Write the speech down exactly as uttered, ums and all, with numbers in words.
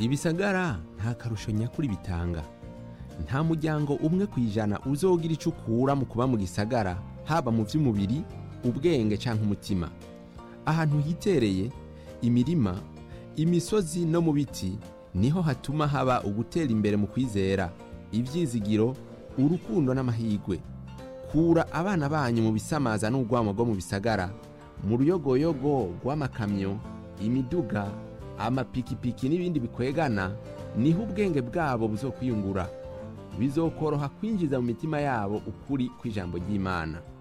ibisagara nta karusho nyakuri bitanga. Nta muryango umwe kwijana uzogira ico ukura mu kuba mu gisagara, haba mu vy'umubiri, ubwenge canke umutima. Ahantu hitereye, imirima, imisozi no mu biti niho hatuma haba ugutera imbere mu kwizera, ivyizigiro, urukundo n'amahigwe. Kura abana banyu mu bisamaza n'urwamo rwo mu bisagara, mu ruyogoyogo rw'amakamyo, imiduga, amapikipiki n'ibindi bikwegana, niho ubwenge bwabo buzokwiyungura. Bizokoroha kwinjiza mu mitima yabo ukuri kw'ijambo ry'Imana.